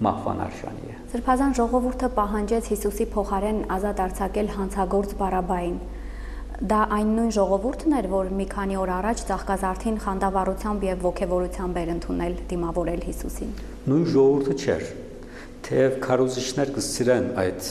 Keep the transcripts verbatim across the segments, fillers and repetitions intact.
մահվան արժանի է։ Սրբազան ժողովուրդը պահանջեց Հիսուսի փոխարեն ազատ արձակել հանցագործ Բարաբային։ Դա այն նույն ժողովուրդն էր, որ մի քանի օր առաջ ծաղկազարդին խանդավառությամբ եւ ոգևորությամբ էր ընդունել դիմավորել Հիսուսին։ Նույն ժողովուրդը չէր, թեև քարոզիչներ կսիրեն այդ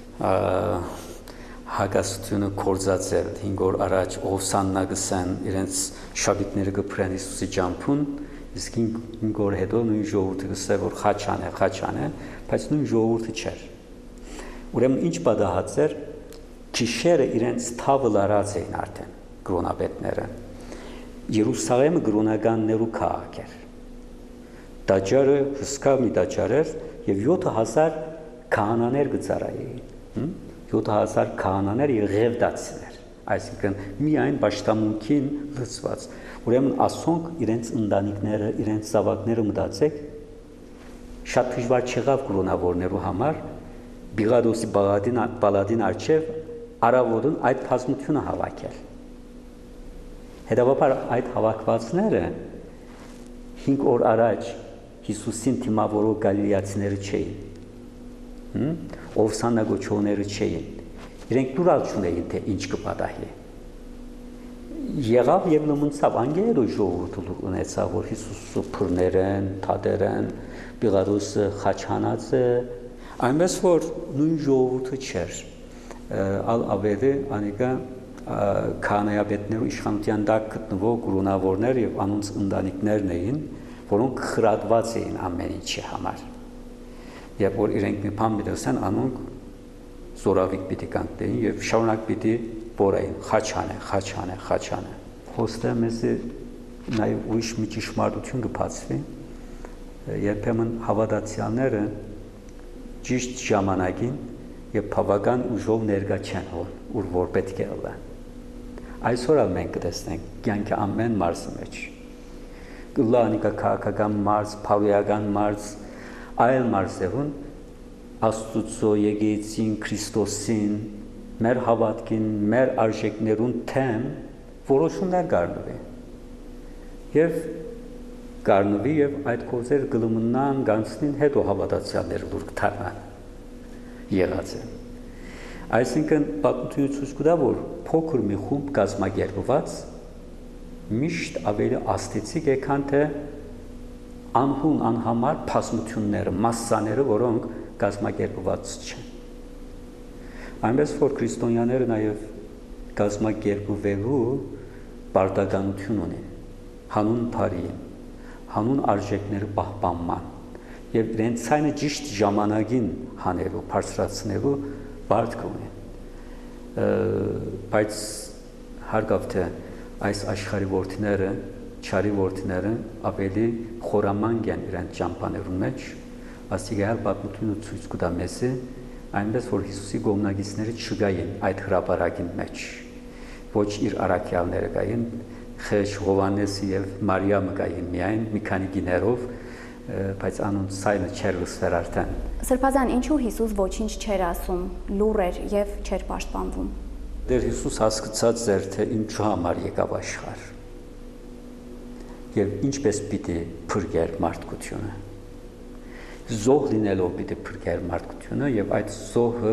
հագասությունը կործածել, հինգ օր առաջ Օվսաննա գսեն, իրենց շաբիթները կփրեն Հիսուսի ջամփուն, իսկ հինգ օր հետո նույն ժողովուրդը գսե, որ խաչան է, խաչան է, բայց նույն ժողովուրդը չէր։ Ուրեմն ինչ պատահած էր, Քիշերը իրենց թավը լարած էին արդեն գրոնապետները։ Երուսաղեմը գրոնականներու քաղաք էր։ Տաճարը հսկա մի տաճար էր եւ յոթ հազար քահանաներ գծարային։ յոթ հազար քահանաներ եղևդացիներ, այսինքն միայն պաշտամունքին լծված։ Ուրեմն ասոնք իրենց ընտանիքները, իրենց զավակները մտածեք, շատ դժվար չեղավ գրոնավորներու համար Բիղադոսի բալադին բալադին արչև Արավոտն այդ բազմությունը հավաքել։ Հետևաբար այդ հավաքվածները հինգ օր առաջ Հիսուսին դիմավորող գալիլեացիները չէին։ Օվսաննա գոչողները չէին։ Իրենք դուրալ չունեին, թե ինչ կպատահի։ Եղավ եւ լմնցավ անգերո ժողովուրդը ունեցավ, որ Հիսուսը փռներեն, թադերեն, Բիղադոսը խաչանած է, այնպես որ նույն ժողովուրդը չէր։ Ալ ավերի անիկա քահանայապետներու իշխանության տակ գտնվող գրոնավորներ եւ անոնց ընտանիքներն էին, որոնք խրատված էին ամեն ինչի համար։ Երբ որ իրենք մի բան մտածեն, անոնք զորավիկ պիտի կանտեին եւ շարունակ պիտի բորային, խաչան է, խաչան է, խաչան է։ Խոստը մեզ նաեւ ուրիշ մի ճշմարտություն կբացվի, երբեմն հավատացյալները ճիշտ ժամանակին եւ բավական ուժով ներկա չեն հոն, ուր որ պետք է ըլլան։ Այսօր ալ մենք կտեսնենք կյանքի ամեն մարզի մեջ։ Գլանիկա քաղաքական մարզ, փավիական մարզ, այլ մարզերուն Աստուծո եկեղեցին, Քրիստոսին, մեր հավատքին, մեր արժեքներուն թեմ որոշումներ կառնվի։ Եվ կառնվի եւ այդ կողզեր գլմնան գանցնին հետո հավատացյալները դուր կթարնան։ Եղած է։ Այսինքն պատմությունը ցույց կտա, որ փոքր մի խումբ կազմակերպված միշտ ավելի աստեցիկ է, քան թե անհուն անհամար բազմությունները, մասսաները, որոնք կազմակերպված չեն։ Այնպես որ քրիստոնյաները նաև կազմակերպվելու պարտականություն ունեն, հանուն բարի, հանուն արժեքների պահպանման եւ իրենց ցայնը ճիշտ ժամանակին հանելու, բարձրացնելու բարդ ունեն։ Բայց հարգավ թե այս աշխարհի որդիները, չարի որդիները ավելի խորամանկ են իրենց ճամփաներուն մեջ, աստիճան պատմությունը ցույց կտա մեզ, այնպես որ Հիսուսի գոմնագիցները չգային այդ հրապարակին մեջ, ոչ իր առաքյալները գային, Խեժ Հովանեսը եւ Մարիամը գային միայն մի քանի գիներով, բայց անոնց ցայնը չէր լսվեր արդեն։ Սրբազան, ինչու Հիսուս ոչինչ չէր ասում, լուռ էր եւ չէր պաշտպանվում։ Դեր Հիսուս հասկացած էր, թե ինչու համար եկավ աշխարհ եւ ինչպես պիտի փրկեր մարդկությունը։ Զոհ լինելով պիտի փրկեր մարդկությունը եւ այդ զոհը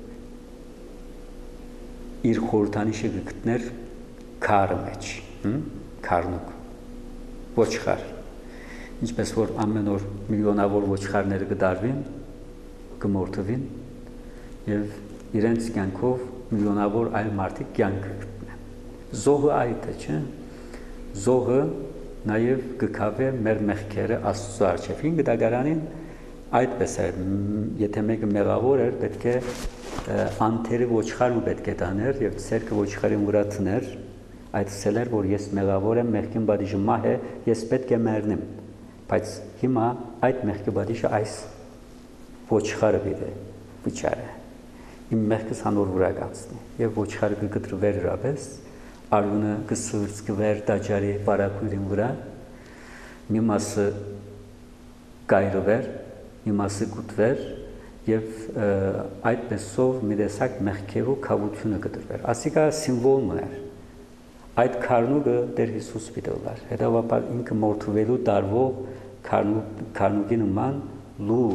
իր խորհրդանիշը գտներ քարը մեջ, քարնուկ, ոչխար։ Ինչպես որ ամեն օր միլիոնավոր ոչխարները կդարվին, կմորթվին եւ իրենց կյանքով միլիոնավոր այլ մարդիկ կյանք կգտնեն։ Զոհը այդ է, չէ՞։ Զոհը նաեւ կքավե մեր մեղքերը Աստծո առջև։ Հին գդագարանին այդպես է, եթե մեկը մեղավոր էր, պետք է անթերի ոչխարը պետք է տաներ եւ ցերկը ոչխարի վրա տներ, այդ սելեր որ ես մեղավոր եմ, մեղքին բադիժը մահ է, ես պետք է մեռնեմ։ Բայց հիմա այդ մեղքի բադիժը այս ոչխարը պիտի վճարի։ Իմ մեղքս հանոր վրա կանցնի եւ ոչխարը կգտրվեր իրապես, արյունը կսրծկվեր տաճարի բարակույրին վրա, մի մասը կայրվեր, մի մասը գուտվեր եւ այդպեսով մի տեսակ մեղքերու քավությունը կտրվեր։ Ասիկա սիմվոլ մներ։ Այդ քարնուկը Տեր Հիսուս պիտի ուղար։ Հետևաբար ինքը մորթվելու տարվող քարնուկի նման լու